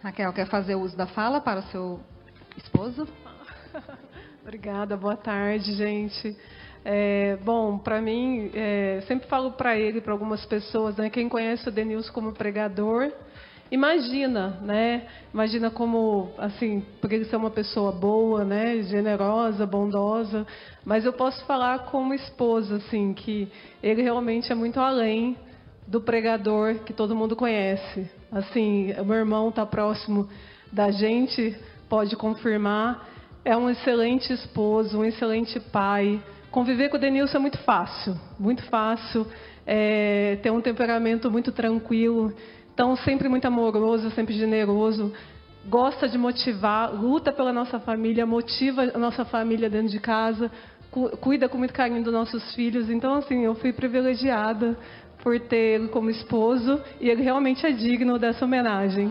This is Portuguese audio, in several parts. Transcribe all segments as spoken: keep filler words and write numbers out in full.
Raquel, quer fazer uso da fala para o seu esposo? Obrigada, boa tarde, gente. É, bom, para mim, é, sempre falo para ele, para algumas pessoas, né, quem conhece o Denilson como pregador, imagina, né? Imagina como, assim, por ele ser uma pessoa boa, né? Generosa, bondosa. Mas eu posso falar como esposa, assim, que ele realmente é muito além do pregador que todo mundo conhece. Assim, o meu irmão está próximo da gente, pode confirmar. É um excelente esposo, um excelente pai. Conviver com o Denilson é muito fácil, muito fácil. É, tem um temperamento muito tranquilo. Então, sempre muito amoroso, sempre generoso, gosta de motivar, luta pela nossa família, motiva a nossa família dentro de casa, cu cuida com muito carinho dos nossos filhos. Então, assim, eu fui privilegiada por ter ele como esposo e ele realmente é digno dessa homenagem.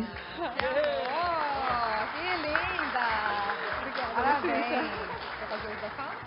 Oh, que linda! Obrigada. Parabéns. Quer fazer uso da fala?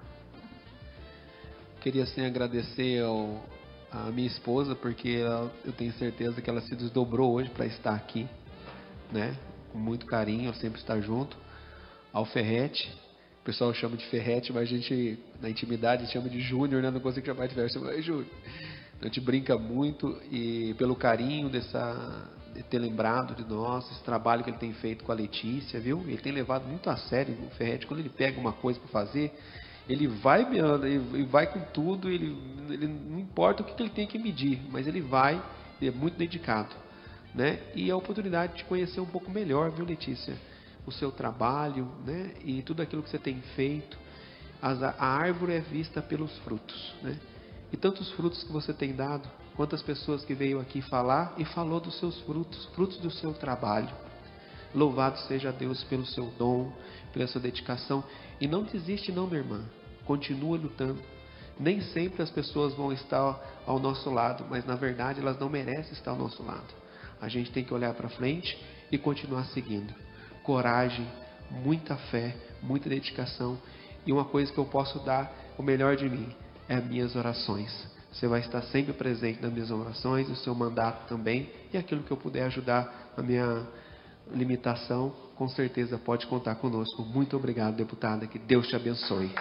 Queria, assim, agradecer ao... a minha esposa, porque ela, eu tenho certeza que ela se desdobrou hoje para estar aqui, né? Com muito carinho, sempre estar junto. Ao Ferrete, o pessoal chama de Ferrete, mas a gente, na intimidade, chama de Júnior, né? Não consigo chamar de Ferrete, chama de Júnior. Então, a gente brinca muito e pelo carinho dessa, de ter lembrado de nós, esse trabalho que ele tem feito com a Letícia, viu? Ele tem levado muito a sério o Ferrete. Quando ele pega uma coisa para fazer, ele vai, ele vai com tudo, ele, ele não importa o que ele tem que medir, mas ele vai, ele é muito dedicado, né? E a oportunidade de conhecer um pouco melhor, viu, Letícia? O seu trabalho, né? E tudo aquilo que você tem feito. As, a árvore é vista pelos frutos, né? E tantos frutos que você tem dado, quantas pessoas que veio aqui falar e falou dos seus frutos, frutos do seu trabalho. Louvado seja Deus pelo seu dom, pela sua dedicação. E não desiste não, minha irmã. Continua lutando. Nem sempre as pessoas vão estar ao nosso lado, mas na verdade elas não merecem estar ao nosso lado. A gente tem que olhar para frente e continuar seguindo. Coragem, muita fé, muita dedicação. E uma coisa que eu posso dar, o melhor de mim, é as minhas orações. Você vai estar sempre presente nas minhas orações, no seu mandato também. E aquilo que eu puder ajudar na minha limitação, com certeza pode contar conosco. Muito obrigado, deputada. Que Deus te abençoe.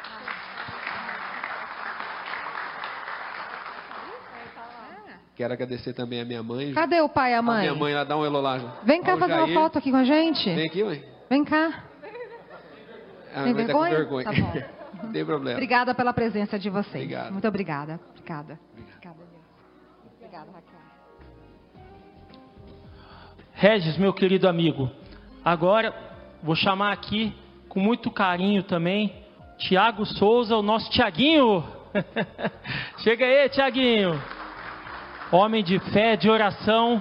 Quero agradecer também a minha mãe. Cadê o pai e a mãe? A minha mãe, ela dá um elô lá. Vem cá fazer uma foto aqui com a gente. Vem aqui, mãe. Vem cá. A minha mãe tá com vergonha. Tá bom. Não tem problema. Obrigada pela presença de vocês. Obrigado. Muito obrigada. Obrigada. Obrigada, Obrigada, Raquel. Regis, meu querido amigo, agora vou chamar aqui com muito carinho também Tiago Souza, o nosso Tiaguinho. Chega aí, Tiaguinho. Homem de fé, de oração.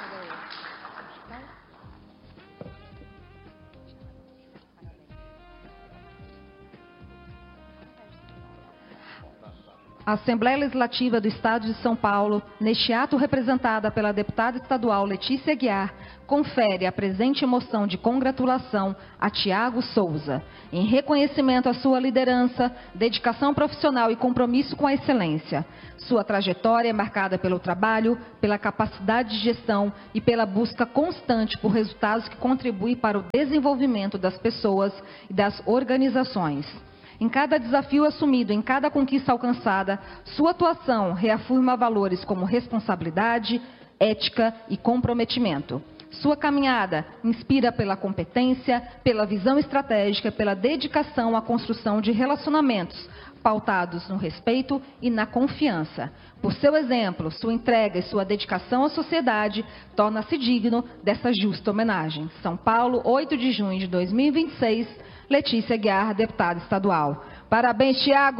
A Assembleia Legislativa do Estado de São Paulo, neste ato representada pela deputada estadual Letícia Aguiar, confere a presente moção de congratulação a Tiago Souza, em reconhecimento à sua liderança, dedicação profissional e compromisso com a excelência. Sua trajetória é marcada pelo trabalho, pela capacidade de gestão e pela busca constante por resultados que contribuem para o desenvolvimento das pessoas e das organizações. Em cada desafio assumido, em cada conquista alcançada, sua atuação reafirma valores como responsabilidade, ética e comprometimento. Sua caminhada inspira pela competência, pela visão estratégica, pela dedicação à construção de relacionamentos pautados no respeito e na confiança. Por seu exemplo, sua entrega e sua dedicação à sociedade torna-se digno dessa justa homenagem. São Paulo, oito de junho de dois mil e vinte e seis, Letícia Aguiar, deputada estadual. Parabéns, Tiago!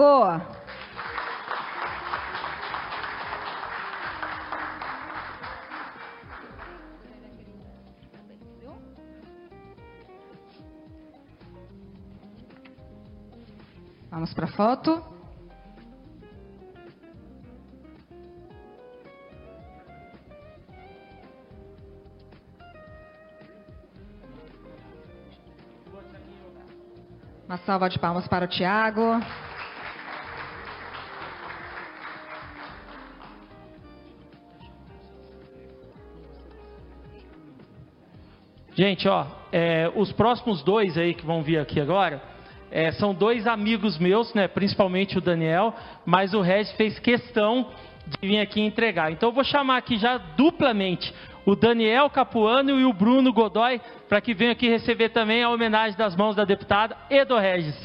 Vamos para a foto. Uma salva de palmas para o Tiago. Gente, ó, é, os próximos dois aí que vão vir aqui agora, é, são dois amigos meus, né? Principalmente o Daniel, mas o Regis fez questão de vir aqui entregar. Então eu vou chamar aqui já duplamente o Daniel Capuano e o Bruno Godoy, para que venham aqui receber também a homenagem das mãos da deputada e do Regis.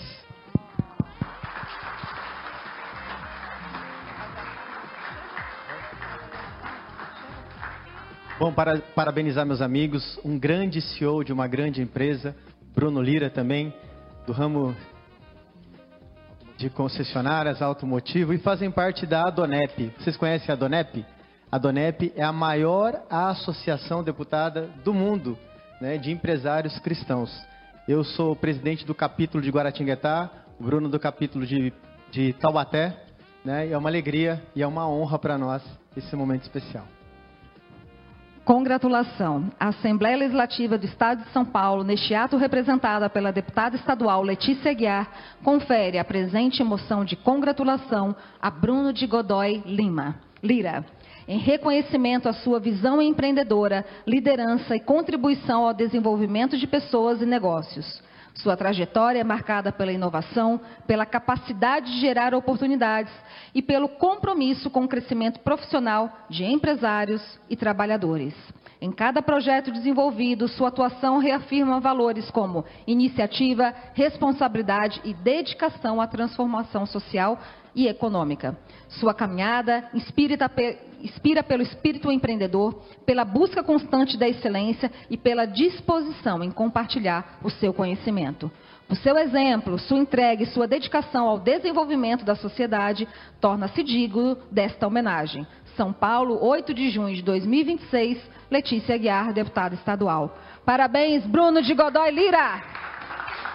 Bom, para parabenizar meus amigos, um grande C E O de uma grande empresa, Bruno Lira também, do ramo de concessionárias automotivo, e fazem parte da ADONEP. Vocês conhecem a ADONEP? A ADONEP é a maior associação deputada do mundo, né, de empresários cristãos. Eu sou presidente do capítulo de Guaratinguetá, o Bruno do capítulo de, de Taubaté, né, e é uma alegria e é uma honra para nós esse momento especial. Congratulação. A Assembleia Legislativa do Estado de São Paulo, neste ato representada pela deputada estadual Letícia Aguiar, confere a presente moção de congratulação a Bruno de Godoy Lima, Lira, em reconhecimento à sua visão empreendedora, liderança e contribuição ao desenvolvimento de pessoas e negócios. Sua trajetória é marcada pela inovação, pela capacidade de gerar oportunidades e pelo compromisso com o crescimento profissional de empresários e trabalhadores. Em cada projeto desenvolvido, sua atuação reafirma valores como iniciativa, responsabilidade e dedicação à transformação social e econômica. Sua caminhada inspira, inspira pelo espírito empreendedor, pela busca constante da excelência e pela disposição em compartilhar o seu conhecimento. O seu exemplo, sua entrega e sua dedicação ao desenvolvimento da sociedade torna-se digno desta homenagem. São Paulo, oito de junho de dois mil e vinte e seis, Letícia Aguiar, deputada estadual. Parabéns, Bruno de Godoy Lira!